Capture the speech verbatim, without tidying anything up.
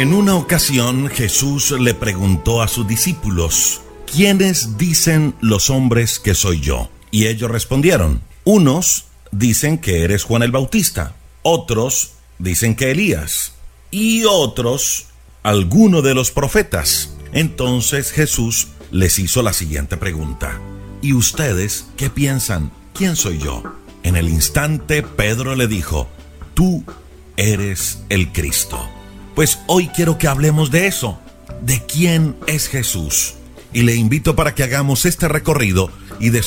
En una ocasión Jesús le preguntó a sus discípulos: ¿quiénes dicen los hombres que soy yo? Y ellos respondieron: unos dicen que eres Juan el Bautista, otros dicen que Elías, y otros alguno de los profetas. Entonces Jesús les hizo la siguiente pregunta: ¿y ustedes qué piensan? ¿Quién soy yo? En el instante Pedro le dijo: tú eres el Cristo. Pues hoy quiero que hablemos de eso, de quién es Jesús. Y le invito para que hagamos este recorrido y después